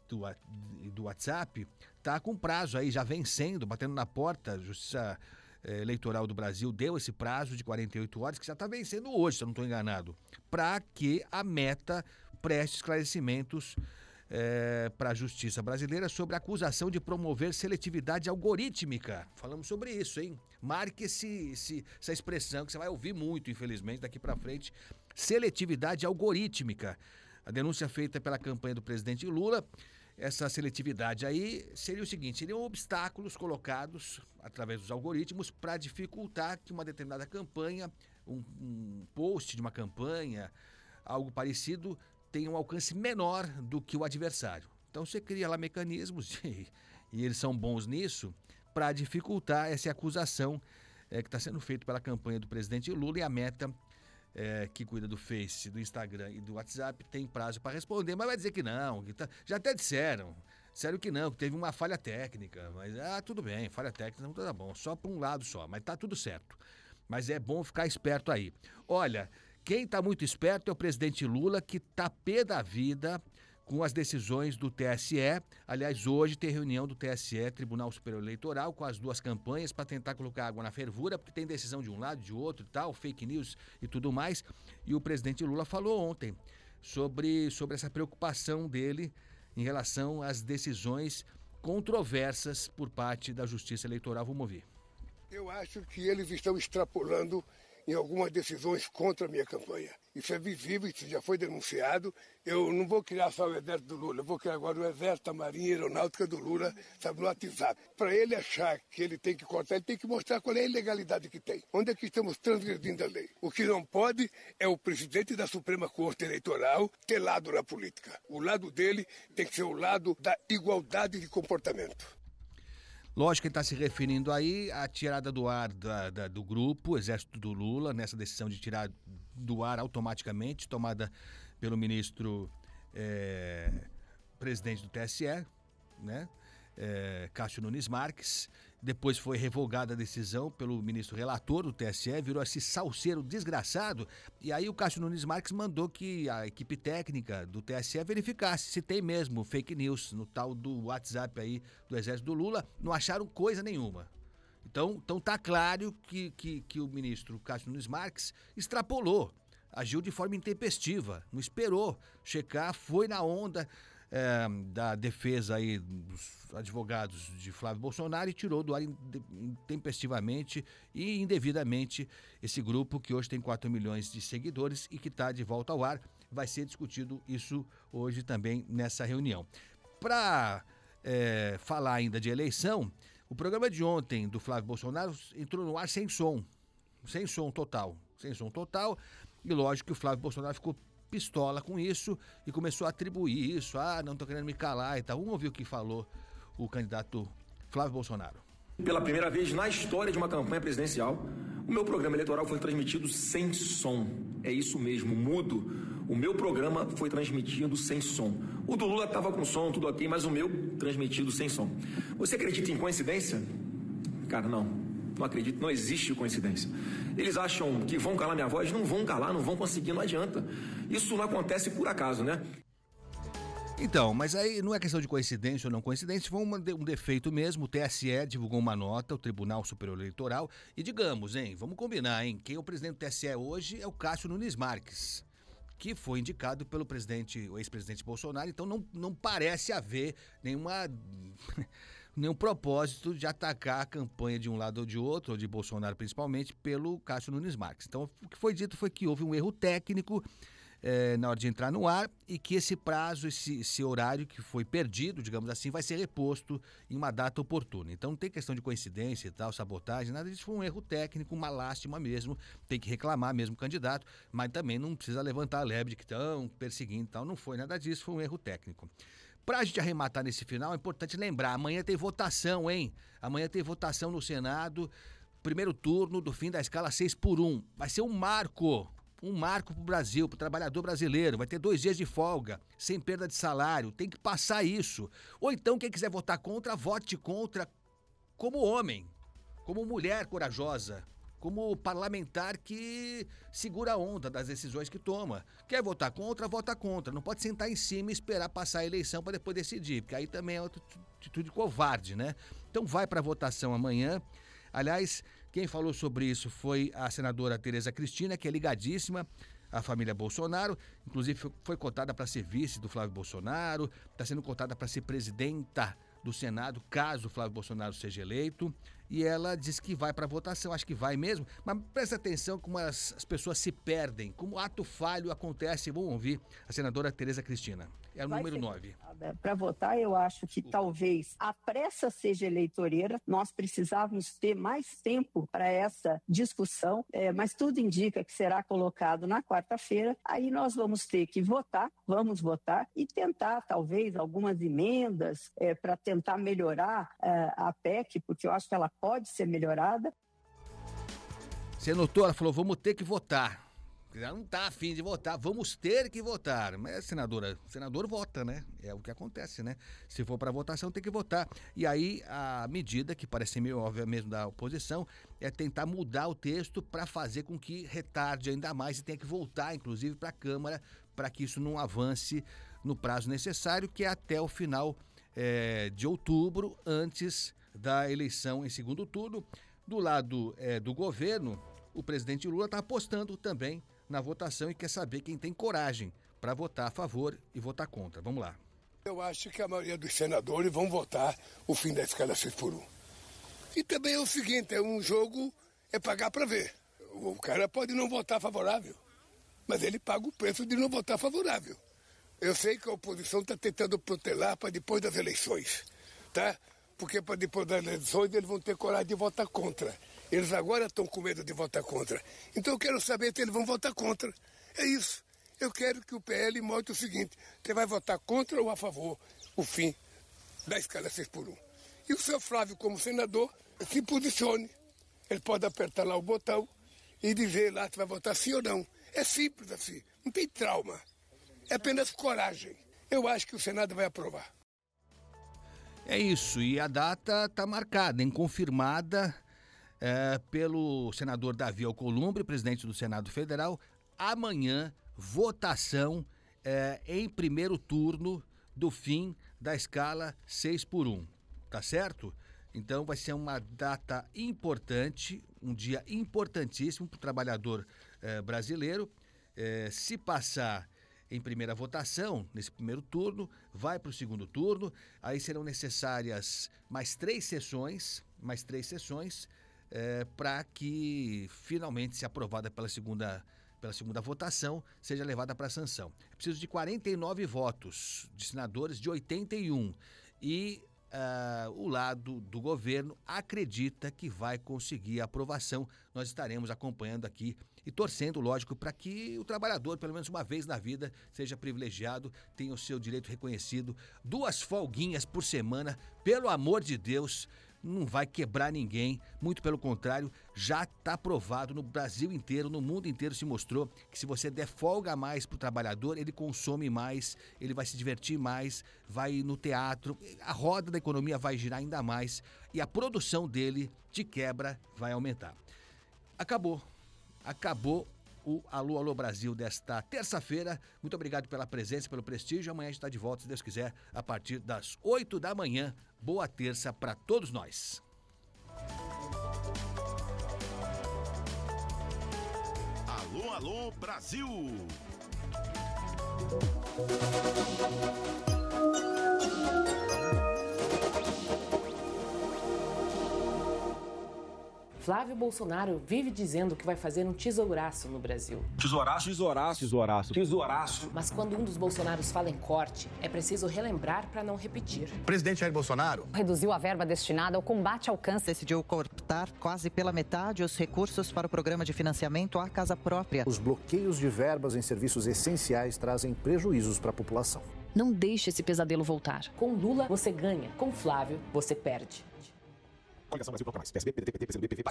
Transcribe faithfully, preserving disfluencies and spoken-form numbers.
do, do WhatsApp está com prazo aí, já vencendo, batendo na porta. A Justiça Eleitoral do Brasil deu esse prazo de quarenta e oito horas, que já está vencendo hoje, se eu não estou enganado, para que a Meta preste esclarecimentos é, para a Justiça brasileira sobre a acusação de promover seletividade algorítmica. Falamos sobre isso, hein? Marque esse, esse, essa expressão que você vai ouvir muito, infelizmente, daqui para frente. Seletividade algorítmica. A denúncia feita pela campanha do presidente Lula, essa seletividade aí seria o seguinte: seriam obstáculos colocados através dos algoritmos para dificultar que uma determinada campanha, um, um post de uma campanha, algo parecido, tenha um alcance menor do que o adversário. Então você cria lá mecanismos, e, e eles são bons nisso, para dificultar essa acusação é, que está sendo feita pela campanha do presidente Lula, e a Meta, É, que cuida do Face, do Instagram e do WhatsApp, tem prazo para responder, mas vai dizer que não, que tá, já até disseram, disseram que não, que teve uma falha técnica, mas ah, tudo bem, falha técnica não tá bom, só para um lado só, mas tá tudo certo. Mas é bom ficar esperto aí. Olha, quem tá muito esperto é o presidente Lula, que tá pé da vida com as decisões do T S E. Aliás, hoje tem reunião do T S E, Tribunal Superior Eleitoral, com as duas campanhas para tentar colocar água na fervura, porque tem decisão de um lado, de outro e tal, fake news e tudo mais. E o presidente Lula falou ontem sobre, sobre essa preocupação dele em relação às decisões controversas por parte da Justiça Eleitoral. Vamos ouvir. Eu acho que eles estão extrapolando em algumas decisões contra a minha campanha. Isso é visível, isso já foi denunciado. Eu não vou criar só o exército do Lula, eu vou criar agora o exército, a marinha, a aeronáutica do Lula, sabe, no WhatsApp. Para ele achar que ele tem que cortar, ele tem que mostrar qual é a ilegalidade que tem. Onde é que estamos transgredindo a lei? O que não pode é o presidente da Suprema Corte Eleitoral ter lado na política. O lado dele tem que ser o lado da igualdade de comportamento. Lógico que ele está se referindo aí à tirada do ar da, da, do grupo, Exército do Lula, nessa decisão de tirar do ar automaticamente, tomada pelo ministro é, presidente do T S E, né? É, Cássio Nunes Marques. Depois foi revogada a decisão pelo ministro relator do T S E, virou esse salseiro desgraçado, e aí o Cássio Nunes Marques mandou que a equipe técnica do T S E verificasse se tem mesmo fake news no tal do WhatsApp aí do Exército do Lula. Não acharam coisa nenhuma. Então, então tá claro que, que, que o ministro Cássio Nunes Marques extrapolou, agiu de forma intempestiva, não esperou checar, foi na onda É, da defesa aí dos advogados de Flávio Bolsonaro e tirou do ar intempestivamente e indevidamente esse grupo que hoje tem quatro milhões de seguidores e que está de volta ao ar. Vai ser discutido isso hoje também nessa reunião. Para é, falar ainda de eleição, o programa de ontem do Flávio Bolsonaro entrou no ar sem som, sem som total, sem som total, e lógico que o Flávio Bolsonaro ficou pistola com isso e começou a atribuir isso, ah, não tô querendo me calar e tal. Vamos ouvir o que falou o candidato Flávio Bolsonaro. Pela primeira vez na história de uma campanha presidencial, o meu programa eleitoral foi transmitido sem som. É isso mesmo, mudo. O meu programa foi transmitido sem som. O do Lula estava com som, tudo ok, mas o meu transmitido sem som. Você acredita em coincidência? Cara, não. Não acredito, não existe coincidência. Eles acham que vão calar minha voz, não vão calar, não vão conseguir, não adianta. Isso não acontece por acaso, né? Então, mas aí não é questão de coincidência ou não coincidência, foi uma, um defeito mesmo. O T S E divulgou uma nota, o Tribunal Superior Eleitoral, e digamos, hein, vamos combinar, hein, quem é o presidente do T S E hoje é o Cássio Nunes Marques, que foi indicado pelo presidente, o ex-presidente Bolsonaro. Então não, não parece haver nenhuma, nenhum propósito de atacar a campanha de um lado ou de outro, ou de Bolsonaro principalmente, pelo Cássio Nunes Marques. Então o que foi dito foi que houve um erro técnico é, na hora de entrar no ar e que esse prazo, esse, esse horário que foi perdido, digamos assim, vai ser reposto em uma data oportuna. Então não tem questão de coincidência e tal, sabotagem, nada disso. Foi um erro técnico, uma lástima mesmo, tem que reclamar mesmo o candidato, mas também não precisa levantar a lebre de que estão perseguindo e tal, não foi nada disso, foi um erro técnico. Pra gente arrematar nesse final, é importante lembrar, amanhã tem votação, hein? Amanhã tem votação no Senado, primeiro turno do fim da escala seis por um. Vai ser um marco, um marco pro Brasil, pro trabalhador brasileiro. Vai ter dois dias de folga, sem perda de salário, tem que passar isso. Ou então quem quiser votar contra, vote contra como homem, como mulher corajosa, como parlamentar que segura a onda das decisões que toma. Quer votar contra, vota contra. Não pode sentar em cima e esperar passar a eleição para depois decidir, porque aí também é outra atitude covarde, né? Então vai para a votação amanhã. Aliás, quem falou sobre isso foi a senadora Tereza Cristina, que é ligadíssima à família Bolsonaro, inclusive foi cotada para ser vice do Flávio Bolsonaro, está sendo cotada para ser presidenta do Senado, caso o Flávio Bolsonaro seja eleito, e ela diz que vai para a votação, acho que vai mesmo, mas presta atenção como as, as pessoas se perdem, como ato falho acontece. Vamos ouvir a senadora Tereza Cristina, é o vai número nove. Para votar, eu acho que talvez a pressa seja eleitoreira, nós precisávamos ter mais tempo para essa discussão, é, mas tudo indica que será colocado na quarta-feira, aí nós vamos ter que votar, vamos votar e tentar talvez algumas emendas é, para tentar melhorar é, a P E C, porque eu acho que ela pode ser melhorada. Você notou? Ela falou, vamos ter que votar. Ela não está afim de votar, vamos ter que votar. Mas, senadora, senador vota, né? É o que acontece, né? Se for para votação, tem que votar. E aí, a medida, que parece meio óbvia mesmo da oposição, é tentar mudar o texto para fazer com que retarde ainda mais e tenha que voltar, inclusive, para a Câmara, para que isso não avance no prazo necessário, que é até o final é, de outubro, antes da eleição em segundo turno. Do lado é, do governo, o presidente Lula está apostando também na votação e quer saber quem tem coragem para votar a favor e votar contra. Vamos lá. Eu acho que a maioria dos senadores vão votar o fim da escala seis por um. E também é o seguinte, é um jogo, é pagar para ver. O cara pode não votar favorável, mas ele paga o preço de não votar favorável. Eu sei que a oposição está tentando protelar para depois das eleições, tá? Porque para depois das eleições eles vão ter coragem de votar contra. Eles agora estão com medo de votar contra. Então eu quero saber se eles vão votar contra. É isso. Eu quero que o P L mostre o seguinte, você vai votar contra ou a favor o fim da escala seis por um. E o seu Flávio, como senador, se posicione. Ele pode apertar lá o botão e dizer lá se vai votar sim ou não. É simples assim, não tem trauma. É apenas coragem. Eu acho que o Senado vai aprovar. É isso, e a data está marcada, hein, confirmada é, pelo senador Davi Alcolumbre, presidente do Senado Federal. Amanhã, votação é, em primeiro turno do fim da escala seis por um, tá certo? Então vai ser uma data importante, um dia importantíssimo para o trabalhador é, brasileiro. É, se passar em primeira votação, nesse primeiro turno, vai para o segundo turno, aí serão necessárias mais três sessões, mais três sessões, é, para que finalmente, se aprovada pela segunda, pela segunda votação, seja levada para sanção. É preciso de quarenta e nove votos, de senadores de oitenta e um, e uh, o lado do governo acredita que vai conseguir a aprovação. Nós estaremos acompanhando aqui e torcendo, lógico, para que o trabalhador, pelo menos uma vez na vida, seja privilegiado, tenha o seu direito reconhecido. Duas folguinhas por semana, pelo amor de Deus, não vai quebrar ninguém. Muito pelo contrário, já está provado no Brasil inteiro, no mundo inteiro se mostrou que se você der folga a mais para o trabalhador, ele consome mais, ele vai se divertir mais, vai no teatro, a roda da economia vai girar ainda mais e a produção dele, de quebra, vai aumentar. Acabou. Acabou o Alô, Alô Brasil desta terça-feira. Muito obrigado pela presença, pelo prestígio. Amanhã a gente está de volta, se Deus quiser, a partir das oito da manhã. Boa terça para todos nós. Alô, Alô Brasil! Flávio Bolsonaro vive dizendo que vai fazer um tesouraço no Brasil. Tesouraço? Tesouraço. Tesouraço. Tesouraço. Mas quando um dos Bolsonaros fala em corte, é preciso relembrar para não repetir. O presidente Jair Bolsonaro reduziu a verba destinada ao combate ao câncer. Decidiu cortar quase pela metade os recursos para o programa de financiamento à casa própria. Os bloqueios de verbas em serviços essenciais trazem prejuízos para a população. Não deixe esse pesadelo voltar. Com Lula, você ganha. Com Flávio, você perde. Coligação Brasil Bloco Mais. P S B, P D T, P T, P C do B, P V,